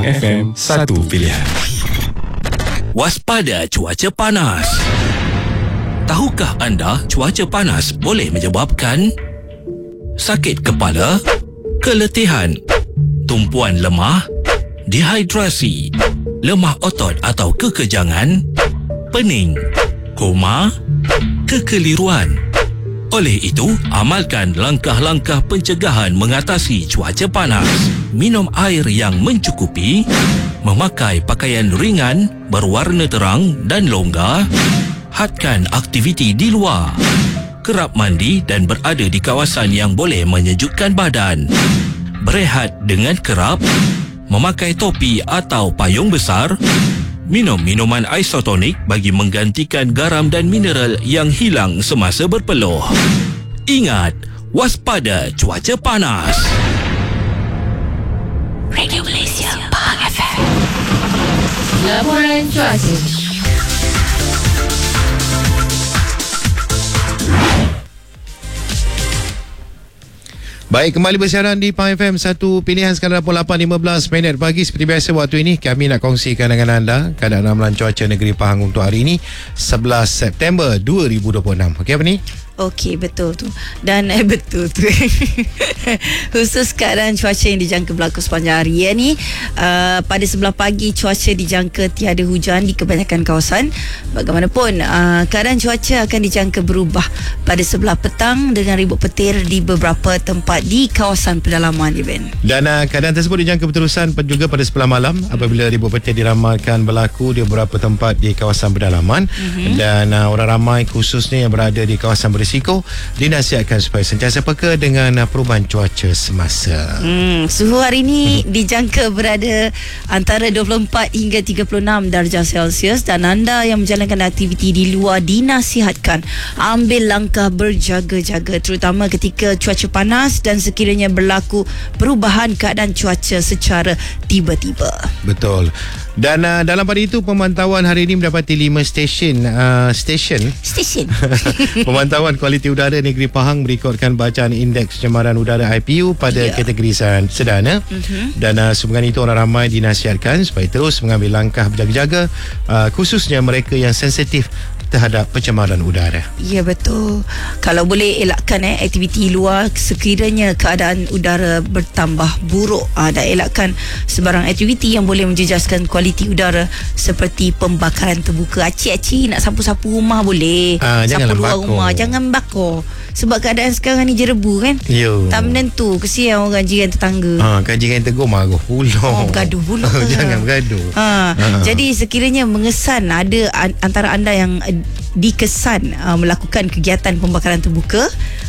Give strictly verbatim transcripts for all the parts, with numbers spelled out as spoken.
F M, satu pilihan. Waspada cuaca panas. Tahukah anda cuaca panas boleh menyebabkan sakit kepala, keletihan, tumpuan lemah, dehidrasi, lemah otot atau kekejangan, pening, koma, kekeliruan. Oleh itu, amalkan langkah-langkah pencegahan mengatasi cuaca panas. Minum air yang mencukupi, memakai pakaian ringan, berwarna terang dan longgar, hadkan aktiviti di luar, kerap mandi dan berada di kawasan yang boleh menyejukkan badan, berehat dengan kerap, memakai topi atau payung besar, minum minuman isotonik bagi menggantikan garam dan mineral yang hilang semasa berpeluh. Ingat, waspada cuaca panas. Radio Malaysia, Pahang F M. Laporan cuaca. Baik, kembali bersiaran di Pahang F M, satu pilihan sekarang pukul lapan lima belas minit pagi. Seperti biasa waktu ini kami nak kongsikan dengan anda keadaan ramalan cuaca negeri Pahang untuk hari ini sebelas September dua ribu dua puluh enam. Okey apa ni? Okey, betul tu. Dan eh, betul tu. Khusus keadaan cuaca yang dijangka berlaku sepanjang hari ya, ni uh, pada sebelah pagi cuaca dijangka tiada hujan di kebanyakan kawasan. Bagaimanapun uh, keadaan cuaca akan dijangka berubah pada sebelah petang dengan ribut petir di beberapa tempat di kawasan pedalaman ya, Ben. Dan uh, keadaan tersebut dijangka berterusan juga pada sebelah malam apabila ribut petir diramalkan berlaku di beberapa tempat di kawasan pedalaman. Mm-hmm. Dan uh, orang ramai khususnya yang berada di kawasan berisiko dinasihatkan supaya sentiasa peka dengan uh, perubahan cuaca semasa. Hmm, suhu hari ini hmm. dijangka berada antara dua puluh empat hingga tiga puluh enam darjah Celsius, dan anda yang menjalankan aktiviti di luar dinasihatkan ambil langkah berjaga-jaga terutama ketika cuaca panas dan sekiranya berlaku perubahan keadaan cuaca secara tiba-tiba. Betul. Dan uh, dalam pada itu pemantauan hari ini mendapati lima stesen uh, stesen stesen pemantauan kualiti udara negeri Pahang merekodkan bacaan indeks pencemaran udara I P U pada yeah. kategori sederhana. Mm-hmm. Dan uh, sehubungan itu orang ramai dinasihatkan supaya terus mengambil langkah berjaga-jaga uh, khususnya mereka yang sensitif terhadap pencemaran udara. Ya, betul. Kalau boleh elakkan eh aktiviti luar sekiranya keadaan udara bertambah buruk. Ah, dan elakkan sebarang aktiviti yang boleh menjejaskan kualiti udara seperti pembakaran terbuka. Acik-acik nak sapu-sapu rumah boleh. Ah, sapu luar bakor. rumah, jangan bakar. Sebab keadaan sekarang ni jerebu kan. Yo. Tak menentu, kesian orang jiran tetangga. Ha, kan jiran tegur marah pula. Oh, bergaduh pula. Jangan bergaduh. Ha, ha. Jadi sekiranya mengesan ada antara anda yang dikesan uh, melakukan kegiatan pembakaran terbuka,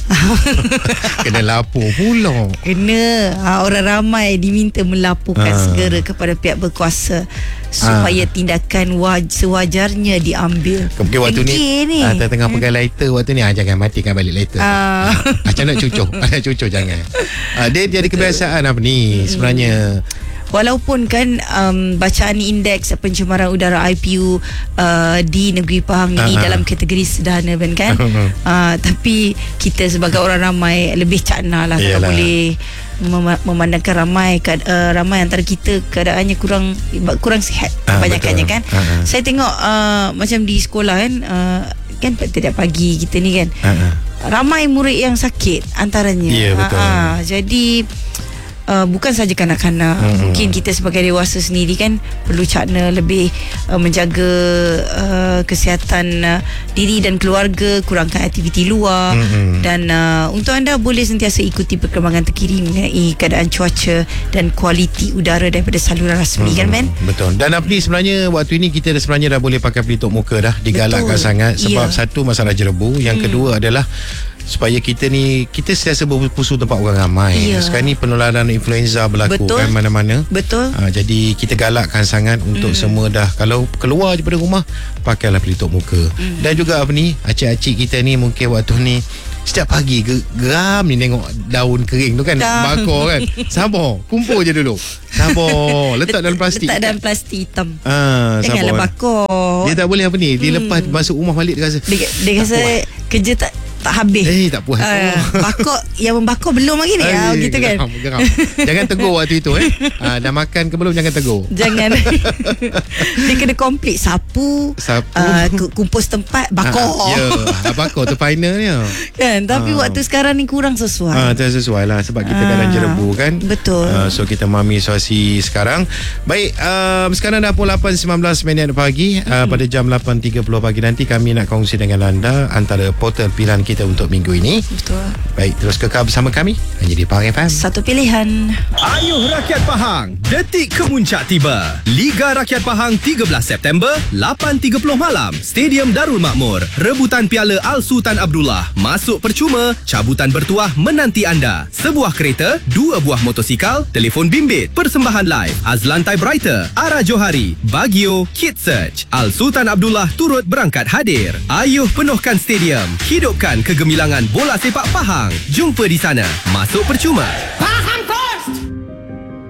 kena lapor pula. Kena ha, orang ramai diminta melaporkan ha. segera kepada pihak berkuasa supaya ha. tindakan waj- sewajarnya diambil. Mungkin waktu Engkir ni, ni. Ha, tengah hmm. pegang lighter waktu ni, ha, jangan matikan balik lighter. Ha. Macam nak cucuk, nak cucuk jangan. Ha, dia dia ada kebiasaan apa ni sebenarnya. Walaupun kan um, bacaan indeks pencemaran udara I P U uh, di negeri Pahang ini uh-huh. dalam kategori sederhana Ben kan, uh, tapi kita sebagai orang ramai lebih cakna lah kalau boleh mem- memandangkan ramai uh, ramai antara kita keadaannya kurang kurang sihat uh, kebanyakannya kan. Uh-huh. Saya tengok uh, macam di sekolah kan, uh, kan setiap pagi kita ni kan uh-huh. ramai murid yang sakit antaranya. Ya, betul. Uh-huh. Jadi Uh, bukan saja kanak-kanak, hmm. mungkin kita sebagai dewasa sendiri kan perlu cakna lebih uh, menjaga uh, kesihatan uh, diri dan keluarga, kurangkan aktiviti luar. hmm. Dan uh, untuk anda boleh sentiasa ikuti perkembangan terkini mengenai keadaan cuaca dan kualiti udara daripada saluran rasmi. hmm. kan Ben? Betul. Dan apa ni sebenarnya waktu ini kita dah sebenarnya dah boleh pakai pelitup muka dah, digalakkan Betul. sangat sebab yeah. satu masalah jerebu, yang hmm. kedua adalah supaya kita ni kita sentiasa berpusu tempat orang ramai. Ya. Sekarang ni penularan influenza berlaku Betul. kan mana-mana. Betul. Ha, jadi kita galakkan sangat untuk mm. semua dah kalau keluar daripada rumah pakailah pelitup muka. Mm. Dan juga apa ni acik-acik kita ni mungkin waktu ni setiap pagi geram ni tengok daun kering tu kan, bakar kan. Sabar, kumpul je dulu. Sabar, letak dalam plastik. Letak dalam plastik hitam. Ah, janganlah bakar. Dia tak boleh apa ni, dia hmm. lepas masuk rumah balik dia rasa dia, dia rasa kerja tak tak habis. Eh tak puas. Uh, bakar yang membakar belum lagi ni. Ah, gitu kan. Geram, geram. Jangan tegur waktu itu eh. Ah, dah makan ke belum, jangan tegur. Jangan. Dia kena komplit sapu, Sapu. uh, kumpus tempat, bakar. Ah, ya, dah bakar tu finalnya. Kan, tapi Ah. waktu sekarang ni kurang sesuai. Ah, tak sesuai lah sebab kita Ah, dalam jerebu kan. betul. Ah, so kita memahami situasi sekarang. Baik, um, sekarang dah pukul lapan sembilan belas minit pagi. Hmm. Uh, pada jam lapan tiga puluh pagi nanti kami nak kongsi dengan anda antara portal pilihan kita untuk minggu ini. Betul. Baik, terus kekal bersama kami hanya di Pahang F M. Satu pilihan. Ayuh Rakyat Pahang, detik kemuncak tiba. Liga Rakyat Pahang tiga belas September, lapan tiga puluh malam, Stadium Darul Makmur. Rebutan Piala Al-Sultan Abdullah. Masuk percuma, cabutan bertuah menanti anda. Sebuah kereta, dua buah motosikal, telefon bimbit, persembahan live, Azlan Typewriter, Ara Johari, Bagio, Kid Search. Al-Sultan Abdullah turut berangkat hadir. Ayuh penuhkan stadium, hidupkan kegemilangan bola sepak Pahang. Jumpa di sana. Masuk percuma. Pahang!